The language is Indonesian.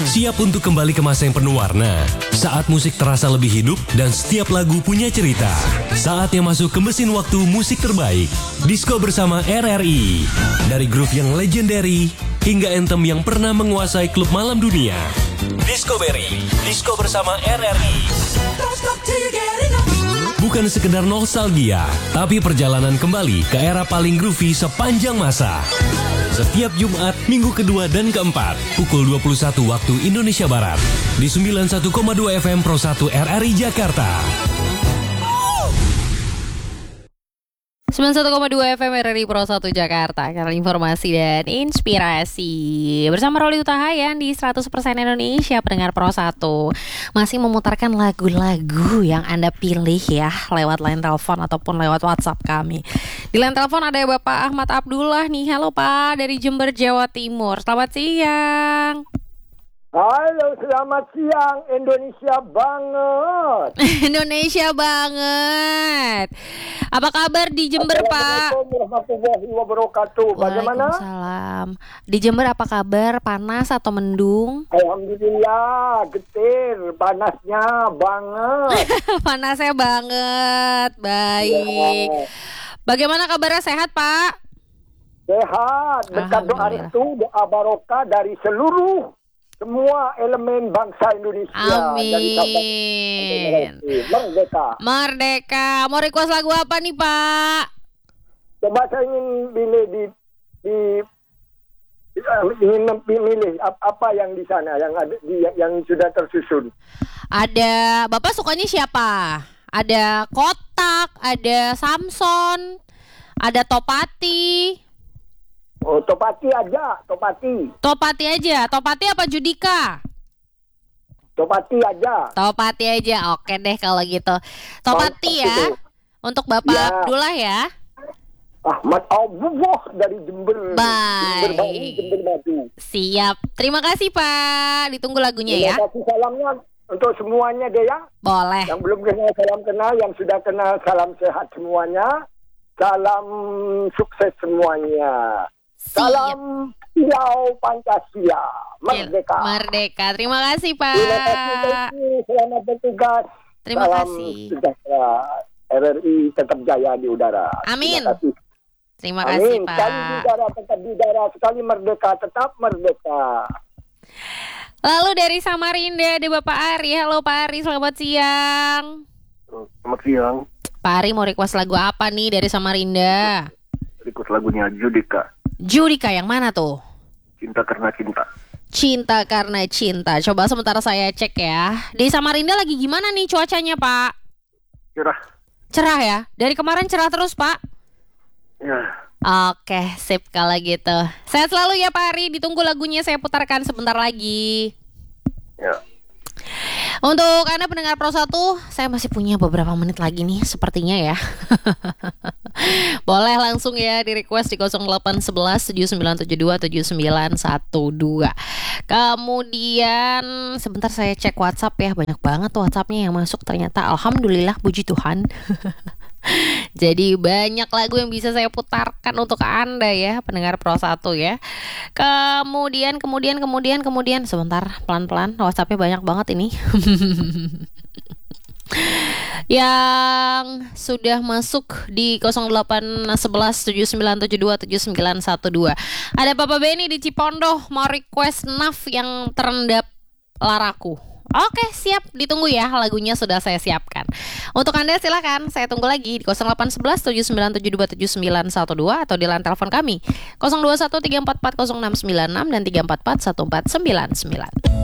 Siap untuk kembali ke masa yang penuh warna? Saat musik terasa lebih hidup dan setiap lagu punya cerita. Saatnya masuk ke mesin waktu musik terbaik. Disko bersama RRI. Dari grup yang legendary hingga anthem yang pernah menguasai klub malam dunia. Discovery, Disko bersama RRI. Bukan sekedar nostalgia, tapi perjalanan kembali ke era paling groovy sepanjang masa. Setiap Jumat, minggu kedua dan keempat, pukul 21 waktu Indonesia Barat. Di 91,2 FM Pro 1 RRI Jakarta. 91,2 FM RRI Pro 1 Jakarta. Kanal informasi dan inspirasi. Bersama Roli Utahayan di 100% Indonesia pendengar Pro 1. Masih memutarkan lagu-lagu yang Anda pilih ya, lewat line telepon ataupun lewat WhatsApp kami. Di line telepon ada Bapak Ahmad Abdullah nih. Halo Pak, dari Jember, Jawa Timur. Selamat siang. Halo, selamat siang. Indonesia banget. Indonesia banget. Apa kabar di Jember, Pak? Assalamualaikum warahmatullahi wabarakatuh. Bagaimana? Waalaikumsalam. Di Jember apa kabar? Panas atau mendung? Alhamdulillah, getir. Panasnya banget. Panasnya banget. Baik. Ya. Bagaimana kabarnya, sehat, Pak? Sehat. Berkat doa restu, doa barokah dari seluruh semua elemen bangsa Indonesia. Amin. Merdeka. Merdeka. Mau request lagu apa nih, Pak? Coba saya ingin ingin memilih apa yang di sana, yang ada yang sudah tersusun. Ada, Bapak sukanya siapa? Ada Kotak, ada Samson, ada Topati. Oh, Topati aja, Topati. Topati aja. Topati apa Judika? Topati aja. Topati aja. Oke deh kalau gitu. Topati ya. Untuk Bapak ya. Abdullah ya. Ahmad Abdullah dari Jember. Baik. Jember Madu. Siap. Terima kasih Pak. Ditunggu lagunya ya. Terima kasih, salamnya untuk semuanya deh ya. Boleh. Yang belum kenal salam kenal, yang sudah kenal salam sehat semuanya. Salam sukses semuanya. Siap. Salam Silau Pancasila. Merdeka. Merdeka. Terima kasih Pak. Terima kasih. Selamat bertugas. Terima Salam kasih. sejahtera. RRI tetap jaya di udara. Amin. Terima kasih. Terima kasih Amin. Pak. Sekali di udara tetap di udara. Sekali merdeka tetap merdeka. Lalu dari Samarinda ada Bapak Ari. Halo Pak Ari, selamat siang. Selamat siang. Pak Ari mau request lagu apa nih dari Samarinda? Request lagunya Judika. Judika yang mana tuh? Cinta Karena Cinta. Cinta Karena Cinta. Coba sementara saya cek ya. Di Samarinda lagi gimana nih cuacanya Pak? Cerah. Cerah ya? Dari kemarin cerah terus Pak? Ya. Oke, sip kalau gitu. Sehat selalu ya Pak Ari. Ditunggu lagunya saya putarkan sebentar lagi. Ya. Untuk Anda pendengar Pro 1, saya masih punya beberapa menit lagi nih sepertinya ya. Boleh langsung ya di request di 0811 7972 7912. Kemudian sebentar saya cek WhatsApp ya. Banyak banget tuh WhatsAppnya yang masuk ternyata. Alhamdulillah, puji Tuhan. Jadi banyak lagu yang bisa saya putarkan untuk Anda ya, pendengar Pro 1 ya. Kemudian sebentar, pelan-pelan, WhatsAppnya banyak banget ini. Yang sudah masuk di 0811 7972 7912. Ada Papa Benny di Cipondoh mau request Naf yang terendap laraku. Oke, siap, ditunggu ya, lagunya sudah saya siapkan. Untuk Anda silakan, saya tunggu lagi di 0811 7972 7912 atau di line telepon kami 021 344 0696 dan 344 1499.